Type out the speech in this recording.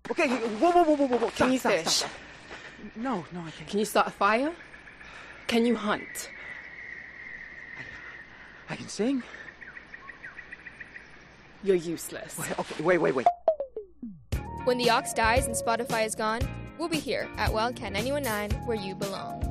Okay, whoa. Can you Stop. fish? No, I can't. Can you start a fire? Can you hunt? I can sing. You're useless. Wait. When the ox dies and Spotify is gone, we'll be here at Wildcat 91.9 where you belong.